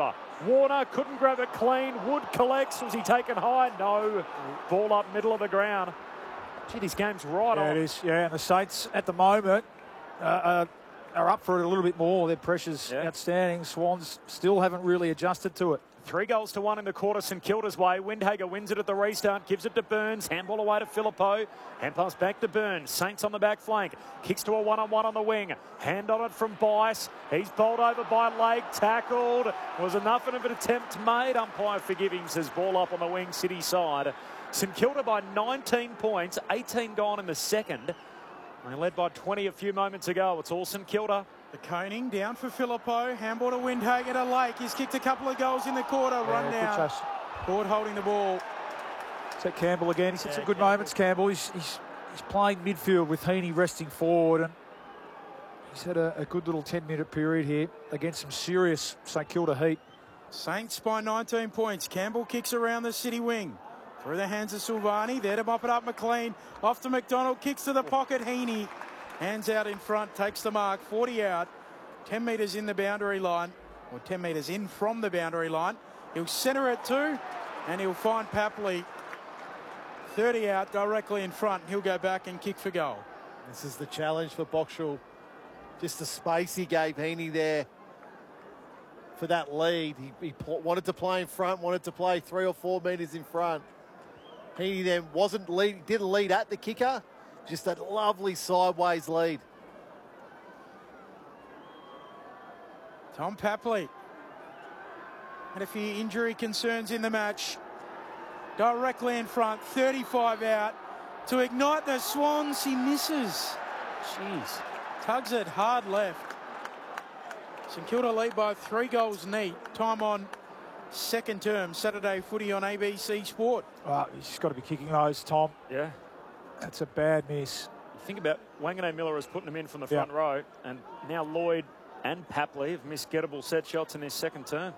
over. Warner couldn't grab it clean. Wood collects. Was he taken high? No. Ball up middle of the ground. Gee, this game's right on. It is, yeah. And the Saints at the moment are up for it a little bit more. Their pressure's outstanding. Swans still haven't really adjusted to it. 3-1 in the quarter, St Kilda's way. Windhager wins it at the restart, gives it to Burns. Handball away to Phillipou. Hand pass back to Burns. Saints on the back flank. Kicks to a one-on-one on the wing. Hand on it from Bice. He's bowled over by Lake. Tackled. Was enough of an attempt made. Umpire forgive him, says ball up on the wing, City side. St Kilda by 19 points. 18 gone in the second. They led by 20 a few moments ago. It's all St Kilda. The Koning down for Phillipou. Handball to Windhager to Lake. He's kicked a couple of goals in the quarter. Run down. Ford holding the ball. Is that Campbell again? He's had some good moments, Campbell. He's playing midfield with Heaney resting forward, and he's had a good little 10-minute period here against some serious St Kilda heat. Saints by 19 points. Campbell kicks around the City wing. Through the hands of Silvani. There to mop it up, McLean. Off to McDonald. Kicks to the pocket. Heaney. Hands out in front. Takes the mark. 40 out. 10 metres in the boundary line. Or 10 metres in from the boundary line. He'll centre it too. And he'll find Papley. 30 out directly in front. He'll go back and kick for goal. This is the challenge for Boxall. Just the space he gave Heaney there for that lead. He wanted to play in front, wanted to play 3 or 4 metres in front. Heaney then didn't lead at the kicker, just that lovely sideways lead. Tom Papley had a few injury concerns in the match. Directly in front, 35 out. To ignite the Swans, he misses. Jeez. Tugs it hard left. St Kilda lead by 3 goals neat. Time on second term, Saturday footy on ABC Sport. He's just got to be kicking those, Tom. Yeah. That's a bad miss. You think about Wanganeen Miller is putting them in from the front row, and now Lloyd and Papley have missed gettable set shots in this second term.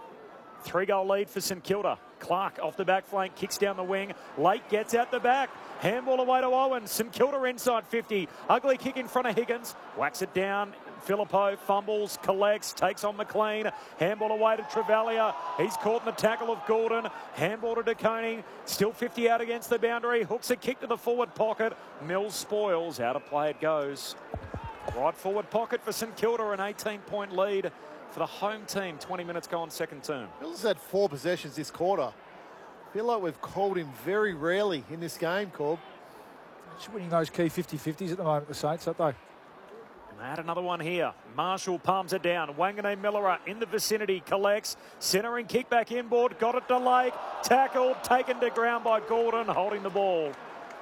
3-goal lead for St Kilda. Clark off the back flank, kicks down the wing. Lake gets out the back. Handball away to Owen. St Kilda inside 50. Ugly kick in front of Higgins. Whacks it down. Phillipou fumbles, collects, takes on McLean. Handball away to Travalia. He's caught in the tackle of Gordon. Handball to DeConing. Still 50 out against the boundary. Hooks a kick to the forward pocket. Mills spoils. Out of play it goes. Right forward pocket for St Kilda. An 18-point lead for the home team. 20 minutes gone second term. Mills had 4 possessions this quarter. I feel like we've called him very rarely in this game, Corb. Just winning those key 50-50s at the moment, the Saints, aren't they? They had another one here. Marshall palms it down. Wanganeen Miller in the vicinity, collects. Centering kick back inboard. Got it to Lake. Tackled. Taken to ground by Gordon, holding the ball.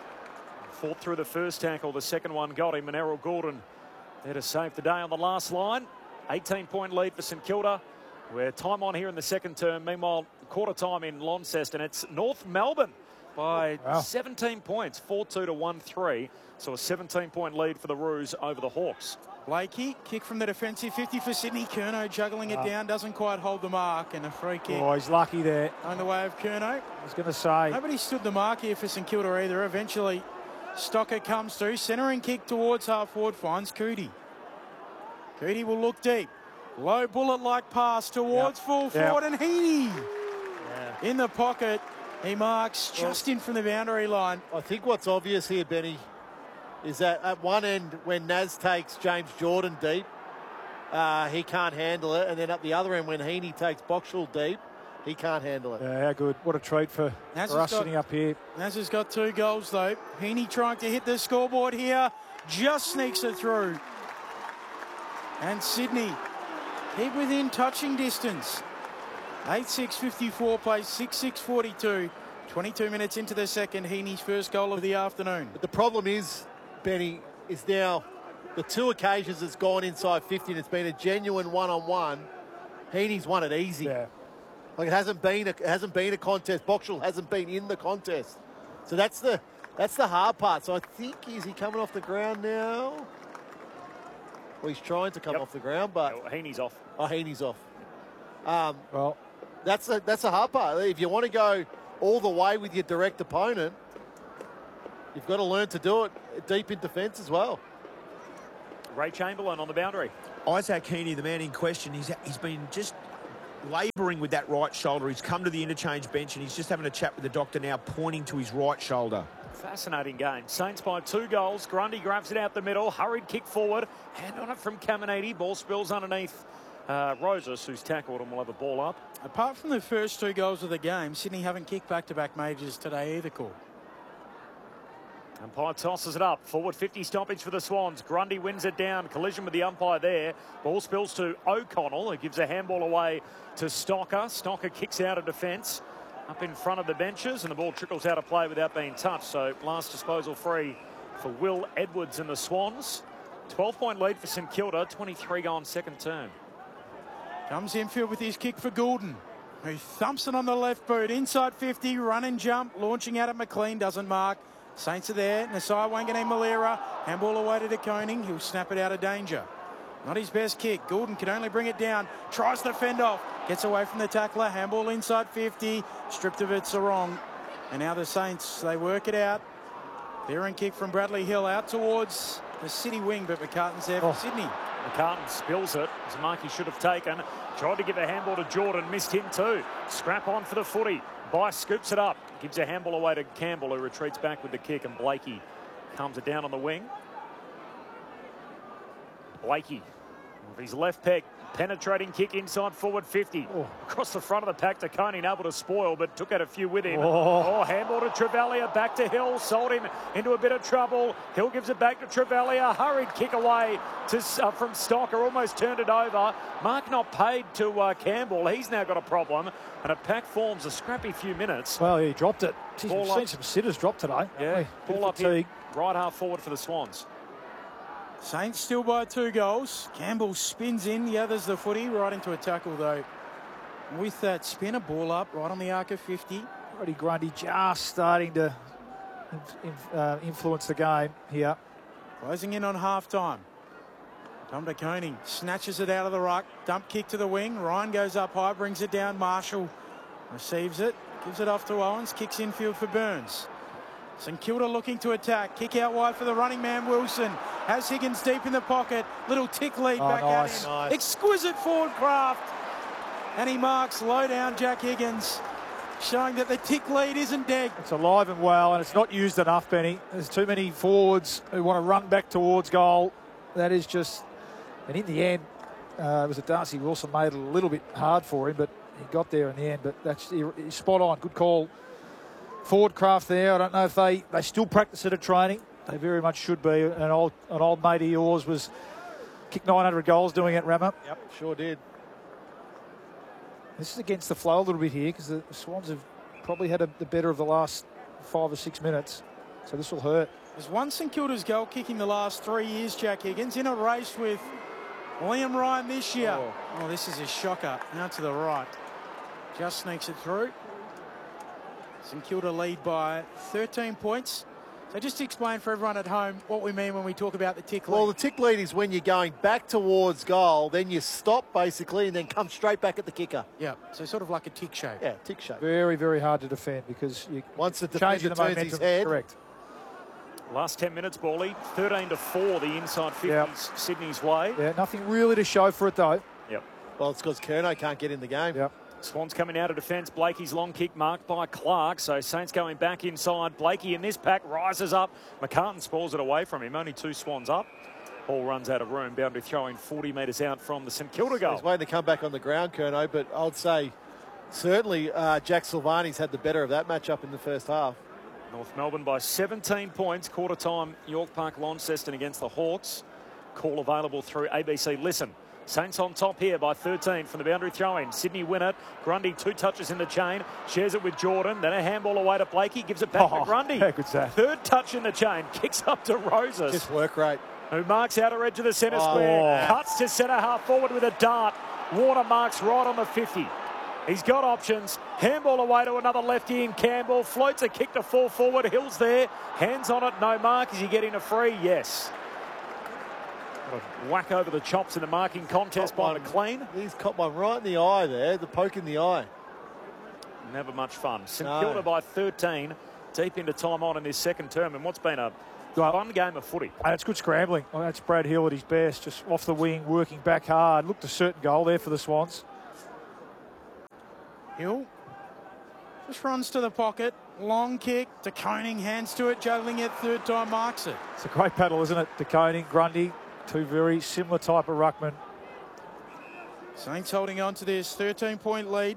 Fought through the first tackle. The second one got him. And Errol Gordon there to save the day on the last line. 18-point lead for St Kilda. We're time on here in the second term. Meanwhile, quarter time in Launceston. It's North Melbourne by 17 points. 4-2 to 1-3. So a 17-point lead for the Roos over the Hawks. Blakey, kick from the defensive 50 for Sydney. Kerno juggling it down, doesn't quite hold the mark, and a free kick. Oh, he's lucky there. On the way of Kerno. I was going to say. Nobody stood the mark here for St Kilda either. Eventually, Stocker comes through. Centering kick towards half forward, finds Cootie. Cootie will look deep. Low bullet-like pass towards full forward, and Heaney in the pocket. He marks just in from the boundary line. I think what's obvious here, Benny, is that at one end, when Naz takes James Jordan deep, he can't handle it. And then at the other end, when Heaney takes Boxall deep, he can't handle it. Yeah, how good. What a treat for us sitting up here. Naz has got 2 goals, though. Heaney trying to hit the scoreboard here. Just sneaks it through. And Sydney keep within touching distance. 8-6-54 plays 6-6-42. 22 minutes into the second. Heaney's first goal of the afternoon. But the problem is, Benny, is now the 2 occasions it's gone inside 50 and it's been a genuine one-on-one. Heaney's won it easy. Yeah. Like it hasn't been a contest. Boxall hasn't been in the contest. So that's the hard part. So I think, is he coming off the ground now? Well, he's trying to come off the ground, but Heaney's off. Oh, Heaney's off. Well, that's the hard part. If you want to go all the way with your direct opponent, you've got to learn to do it deep in defence as well. Ray Chamberlain on the boundary. Isaac Heaney, the man in question, he's been just labouring with that right shoulder. He's come to the interchange bench and he's just having a chat with the doctor now, pointing to his right shoulder. Fascinating game. Saints by 2 goals. Grundy grabs it out the middle. Hurried kick forward. Hand on it from Caminiti. Ball spills underneath Rosas, who's tackled and will have a ball up. Apart from the first 2 goals of the game, Sydney haven't kicked back-to-back majors today either, Call. Umpire tosses it up. Forward 50 stoppage for the Swans. Grundy wins it down. Collision with the umpire there. Ball spills to O'Connell, who gives a handball away to Stocker. Stocker kicks out of defence up in front of the benches, and the ball trickles out of play without being touched. So last disposal free for Will Edwards and the Swans. 12-point lead for St Kilda. 23 gone second term. Comes infield with his kick for Goulden, who thumps it on the left boot. Inside 50, run and jump. Launching out at McLean, doesn't mark. Saints are there. Nasai Wanganeen-Malera. Handball away to De Koning. He'll snap it out of danger. Not his best kick. Goulden can only bring it down. Tries to fend off. Gets away from the tackler. Handball inside 50. Stripped of it, Sarong. And now the Saints, they work it out. Bearing kick from Bradley Hill out towards the City wing, but McCartan's there for Sydney. McCartan spills it. It's a mark he should have taken. Tried to give a handball to Jordan. Missed him too. Scrap on for the footy. Bice scoops it up. Gives a handball away to Campbell, who retreats back with the kick, and Blakey calms it down on the wing. Blakey with his left peg. Penetrating kick inside forward 50. Across the front of the pack to Koning, able to spoil, but took out a few with him. Handball to Trevalia, back to Hill, sold him into a bit of trouble. Hill gives it back to Trevalia, hurried kick away to from Stocker, almost turned it over. Mark not paid to Campbell, he's now got a problem, and a pack forms a scrappy few minutes. Well, he dropped it. Jeez, Ball we've up. seen some sitters drop today. Yeah, Ball ball up here, right half forward for the Swans. Saints still by 2 goals. Campbell spins in, gathers the footy, right into a tackle though. With that spinner, ball up, right on the arc of 50. Already Grundy just starting to influence the game here. Closing in on half-time. Tom De Koning snatches it out of the ruck. Dump kick to the wing. Ryan goes up high, brings it down. Marshall receives it, gives it off to Owens, kicks infield for Burns. St Kilda looking to attack. Kick out wide for the running man, Wilson. Has Higgins deep in the pocket. Little tick lead back nice. at him. Exquisite forward craft. And he marks low down Jack Higgins, showing that the tick lead isn't dead. It's alive and well, and it's not used enough, Benny. There's too many forwards who want to run back towards goal. That is just... And in the end, it was a Darcy Wilson made it a little bit hard for him, but he got there in the end. But that's he's spot on. Good call. Forward craft there. I don't know if they still practice it at training. They very much should be. An old mate of yours was kicked 900 goals doing it, Rammer. Yep, sure did. This is against the flow a little bit here because the Swans have probably had the better of the last 5 or 6 minutes. So this will hurt. There's one St Kilda's goal kicking the last 3 years, Jack Higgins, in a race with Liam Ryan this year. Oh, this is a shocker. Now to the right. Just sneaks it through. St Kilda lead by 13 points. So just to explain for everyone at home what we mean when we talk about the tick lead. Well, the tick lead is when you're going back towards goal, then you stop basically and then come straight back at the kicker. Yeah, so sort of like a tick shape. Yeah, tick shape. Very, very hard to defend because you Once the change defender the turns momentum. his head. Correct. Last 10 minutes, Bally. 13-4, the inside 50s Sydney's way. Yeah, nothing really to show for it though. Yep. Well, it's because Kerno can't get in the game. Yep. Swans coming out of defence. Blakey's long kick marked by Clark. So Saints going back inside. Blakey in this pack rises up. McCartan spoils it away from him. Only 2 Swans up. Ball runs out of room. Boundary throwing 40 metres out from the St Kilda goal. He's waiting to come back on the ground, Kerno, but I would say certainly Jack Silvani's had the better of that matchup in the first half. North Melbourne by 17 points. Quarter time, York Park, Launceston against the Hawks. Call available through ABC Listen. Saints on top here by 13 from the boundary throw-in. Sydney win it. Grundy 2 touches in the chain. Shares it with Jordan. Then a handball away to Blakey. Gives it back to Grundy. How good's that? 3rd touch in the chain. Kicks up to Rosas. Just work rate. Who marks outer edge of the centre square. Cuts to centre half forward with a dart. Warner marks right on the 50. He's got options. Handball away to another lefty in Campbell. Floats a kick to fall forward. Hill's there. Hands on it. No mark. Is he getting a free? Yes. Whack over the chops in the marking contest by McLean. He's caught one right in the eye there, the poke in the eye. Never much fun. St Kilda by 13, deep into time on in this second term, and what's been a fun game of footy. And it's good scrambling. Well, that's Brad Hill at his best, just off the wing, working back hard. Looked a certain goal there for the Swans. Hill just runs to the pocket. Long kick. De Koning hands to it, juggling it, third time marks it. It's a great battle, isn't it? De Koning, Grundy, two very similar type of ruckmen. Saints holding on to this 13-point lead.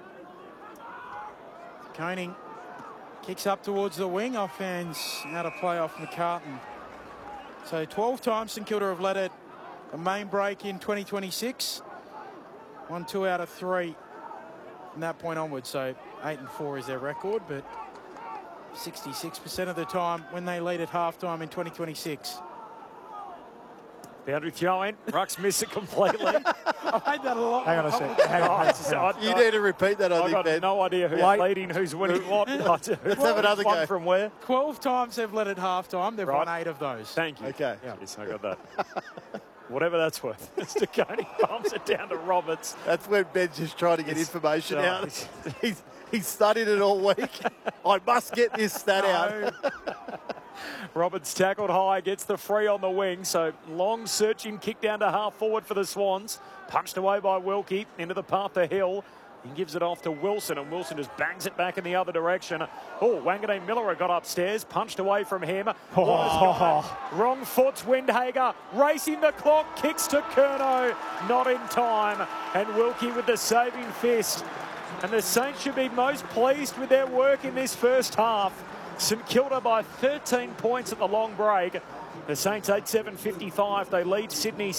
De Koning kicks up towards the wing. Offhands out of play off McCartan. So 12 times St Kilda have led it a main break in 2026. 1, 2 out of 3 from that point onwards. So 8-4 is their record, but 66% of the time when they lead at halftime in 2026. Boundary throw in. Rucks miss it completely. I've had that a lot. Hang on a second. Hang on. You need to repeat that, I I've think, got Ben. no idea who's leading, who's winning what. Let's have another One go. from where? 12 times they've led at halftime. They've Right. won 8 of those. Thank you. Okay. Yes, I got that. Whatever that's worth. Mr. Coney bumps it down to Roberts. That's when Ben's just trying to get information no, out. He's studied it all week. I must get this stat out. Roberts tackled high, gets the free on the wing. So long searching kick down to half forward for the Swans. Punched away by Wilkie into the path to Hill. He gives it off to Wilson, and Wilson just bangs it back in the other direction. Oh, Wanganeen Miller got upstairs, punched away from him. Wrong foot's Windhager, racing the clock, kicks to Curnow, not in time. And Wilkie with the saving fist. And the Saints should be most pleased with their work in this first half. St Kilda by 13 points at the long break. The Saints 8-7-55. They lead Sydney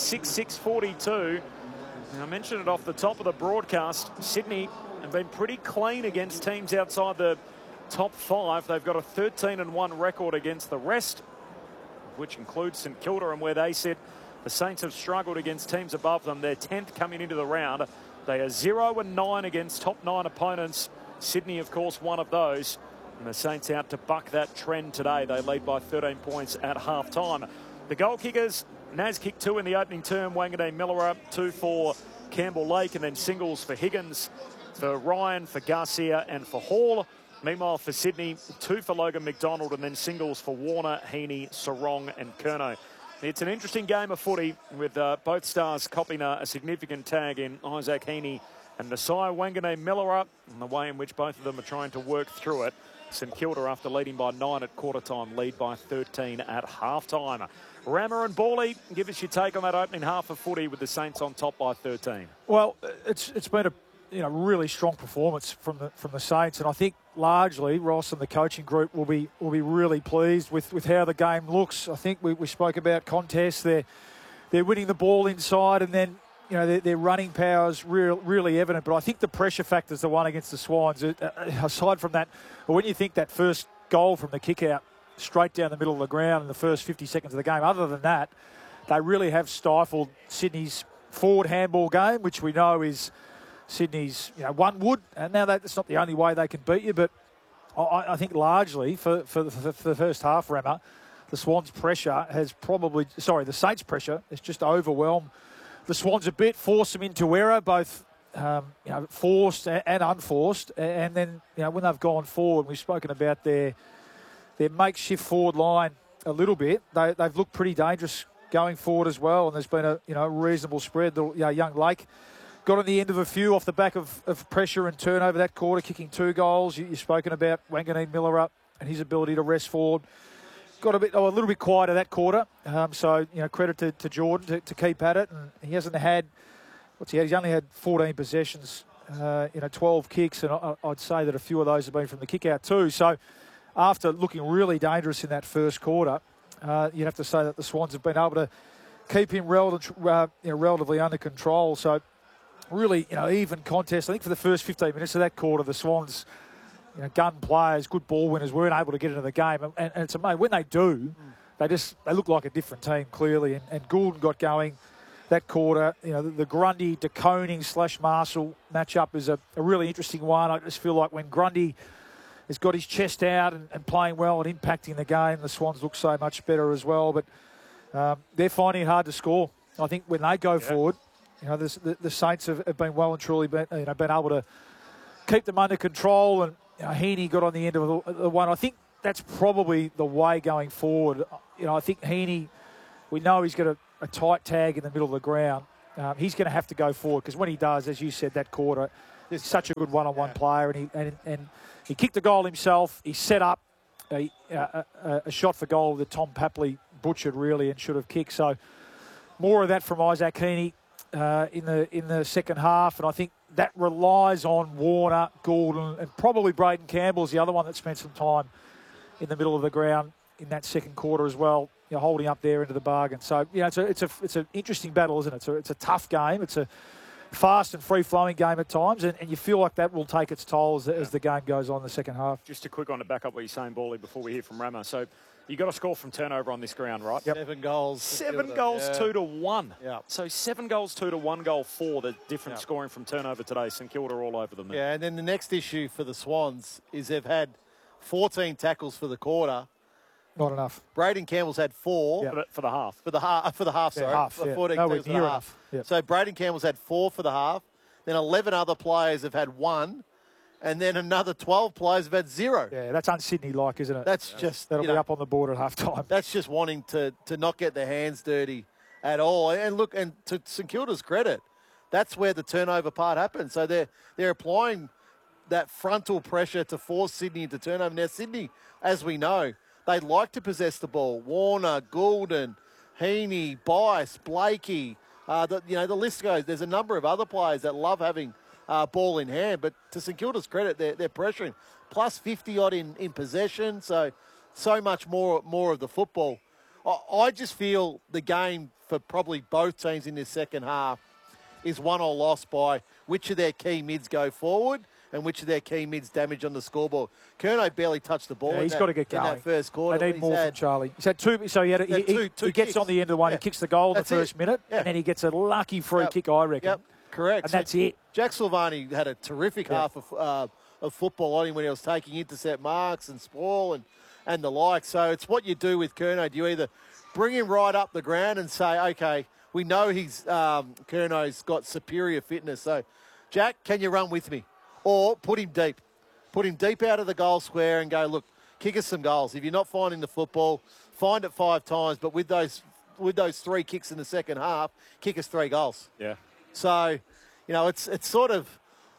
6-6-42. I mentioned it off the top of the broadcast. Sydney have been pretty clean against teams outside the top 5. They've got a 13-1 record against the rest, which includes St Kilda, and where they sit, the Saints have struggled against teams above them. They're 10th coming into the round. They are 0-9 against top 9 opponents. Sydney, of course, one of those. And the Saints out to buck that trend today. They lead by 13 points at half-time. The goal kickers, Naz kicked 2 in the opening term. Wanganeen Miller 2 for Campbell Lake, and then singles for Higgins, for Ryan, for Garcia and for Hall. Meanwhile, for Sydney, 2 for Logan McDonald, and then singles for Warner, Heaney, Sarong and Curnow. It's an interesting game of footy with both stars copying a significant tag in Isaac Heaney and Nasiah Wanganeen Miller, and the way in which both of them are trying to work through it. St Kilda, after leading by 9 at quarter time, lead by 13 at half time. Rammer and Bawley, give us your take on that opening half of footy with the Saints on top by 13. Well, it's been a really strong performance from the Saints, and I think largely Ross and the coaching group will be really pleased with how the game looks. I think we spoke about contests. They're winning the ball inside, and then their running power is really evident. But I think the pressure factor is the one against the Swans. Aside from that, when you think that first goal from the kick out straight down the middle of the ground in the first 50 seconds of the game, other than that, they really have stifled Sydney's forward handball game, which we know is Sydney's one wood. And now that's not the only way they can beat you, but I think largely for the first half, Rammer, the Saints' pressure has just overwhelmed the Swans a bit, forced them into error, both forced and unforced. And then when they've gone forward, we've spoken about their makeshift forward line a little bit. They've looked pretty dangerous going forward as well, and there's been a reasonable spread. The young Lake got on the end of a few off the back of pressure and turnover that quarter, kicking 2 goals. You've spoken about Wanganeen Miller up and his ability to rest forward. Got a little bit quieter that quarter. So credit to Jordan to keep at it. And he hasn't had he's only had 14 possessions, 12 kicks, and I'd say that a few of those have been from the kick out too. So after looking really dangerous in that first quarter, you'd have to say that the Swans have been able to keep him relatively under control. So really, even contest. I think for the first 15 minutes of that quarter, the Swans, gun players, good ball winners, weren't able to get into the game. And it's amazing. When they do, they look like a different team, clearly. And Goulden got going that quarter. The Grundy, De Koning / Marshall matchup is a really interesting one. I just feel like when Grundy has got his chest out and playing well and impacting the game, the Swans look so much better as well. But they're finding it hard to score. I think when they go forward, the Saints have been well and truly been able to keep them under control. And Heaney got on the end of the one. I think that's probably the way going forward. I think Heaney, we know he's got a tight tag in the middle of the ground. He's going to have to go forward because when he does, as you said, that quarter, He's such a good one-on-one player, and he kicked the goal himself. He set up a shot for goal that Tom Papley butchered really and should have kicked. So more of that from Isaac Heaney in the second half, and I think that relies on Warner, Goulden, and probably Braden Campbell is the other one that spent some time in the middle of the ground in that second quarter as well, holding up there into the bargain. So it's an interesting battle, isn't it? It's a tough game. It's a fast and free-flowing game at times, and you feel like that will take its toll as the game goes on in the second half. Just a quick one to back up what you're saying, Bally, before we hear from Rama. So you got to score from turnover on this ground, right? Yep. 7 goals. 7 goals, 2-1. Yeah. So 7 goals, 2-1 goal, 4. The difference scoring from turnover today. St Kilda all over them. Yeah, and then the next issue for the Swans is they've had 14 tackles for the quarter. Not enough. Braden Campbell's had 4 for the half. For the half, sorry. Half, 14 Nowhere tackles for near the enough. half. Yep. So Braden Campbell's had 4 for the half. Then 11 other players have had 1. And then another 12 players have had 0. Yeah, that's un-Sydney-like, isn't it? That's just... That'll be up on the board at half-time. That's just wanting to not get their hands dirty at all. And look, and to St Kilda's credit, that's where the turnover part happens. So they're applying that frontal pressure to force Sydney into turnover. Now, Sydney, as we know, they like to possess the ball. Warner, Goulden, Heaney, Bice, Blakey, the list goes. There's a number of other players that love having ball in hand, but to St Kilda's credit, they're pressuring. Plus 50-odd in possession, so much more of the football. I just feel the game for probably both teams in this second half is won or lost by which of their key mids go forward and which of their key mids damage on the scoreboard. Kerno barely touched the ball. Yeah, he's got to get going. In that first quarter. They need more from Charlie. He's had 2, so he gets kicks. on the end of the one. Yeah. He kicks the goal in the That's first minute, Yeah. and then he gets a lucky free kick, I reckon. Yep, correct. And that's it. Jack Silvani had a terrific half of football on him when he was taking intercept marks and sprawl and the like. So it's what you do with Kerno. Do you either bring him right up the ground and say, okay, we know Kerno's got superior fitness, so Jack, can you run with me? Or put him deep. Put him deep out of the goal square and go, look, kick us some goals. If you're not finding the football, find it 5 times, but with those 3 kicks in the second half, kick us 3 goals. Yeah. So, it's sort of...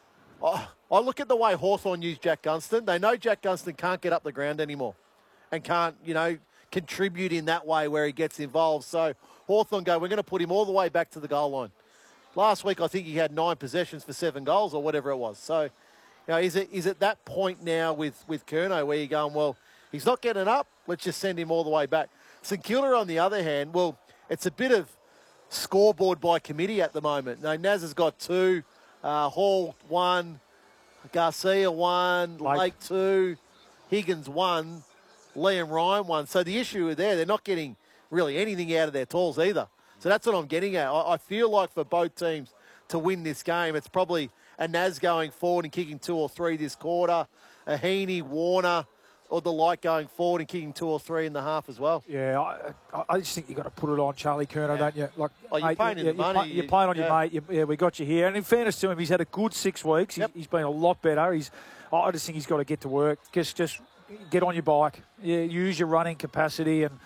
I look at the way Hawthorn used Jack Gunston. They know Jack Gunston can't get up the ground anymore and can't, contribute in that way where he gets involved. So Hawthorn go, we're going to put him all the way back to the goal line. Last week, I think he had 9 possessions for 7 goals or whatever it was. So, is it that point now with Kerno where you're going, well, he's not getting up, let's just send him all the way back. St Kilda, on the other hand, well, it's a bit of scoreboard by committee at the moment. Now, Naz has got 2, Hall 1, Garcia 1, Lake 2, Higgins 1, Liam Ryan 1. So the issue there, they're not getting really anything out of their tools either. So that's what I'm getting at. I feel like for both teams to win this game, it's probably a Naz going forward and kicking 2 or 3 this quarter, a Heaney, Warner, or the like going forward and kicking 2 or 3 in the half as well. Yeah, I just think you've got to put it on Charlie Kerno, don't you? Like, you're paying him the money. You're playing on your mate. We got you here. And in fairness to him, he's had a good 6 weeks. He's been a lot better. I just think he's got to get to work. Just get on your bike. Yeah, use your running capacity and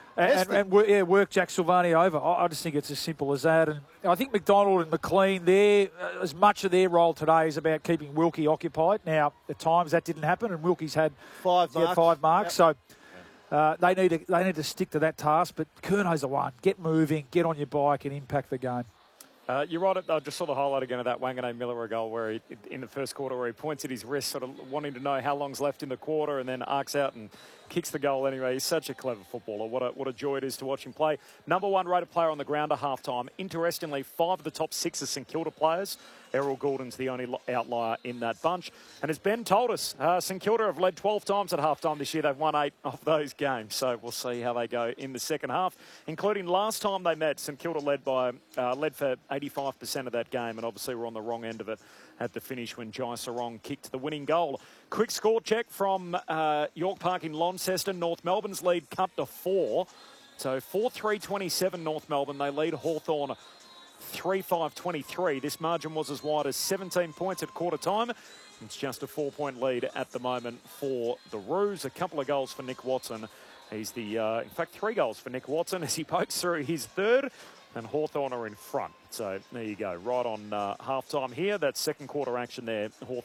work Jack Silvani over. I just think it's as simple as that. And I think McDonald and McLean, as much of their role today is about keeping Wilkie occupied. Now, at times that didn't happen, and Wilkie's had 5 marks. Yep. So they need to stick to that task. But Kerno's the one. Get moving, get on your bike, and impact the game. You're right. I just saw the highlight again of that Wanganeen Miller goal where he, in the first quarter, where he points at his wrist, sort of wanting to know how long's left in the quarter, and then arcs out and kicks the goal anyway. He's such a clever footballer. What a joy it is to watch him play. Number 1 rated player on the ground at halftime. Interestingly, 5 of the top 6 are St Kilda players. Errol Goulden's the only outlier in that bunch. And as Ben told us, St Kilda have led 12 times at halftime this year. They've won 8 of those games. So we'll see how they go in the second half, including last time they met. St Kilda led for 85% of that game, and obviously we're on the wrong end of it at the finish when Jai Sarong kicked the winning goal. Quick score check from York Park in Launceston. North Melbourne's lead cut to 4. So 4-3-27 North Melbourne. They lead Hawthorn 3-5-23. This margin was as wide as 17 points at quarter time. It's just a 4-point lead at the moment for the Roos. A couple of goals for Nick Watson. He's in fact, 3 goals for Nick Watson as he pokes through his third And Hawthorn are in front. So there you go. Right on half-time here. That's second quarter action there. Hawthorn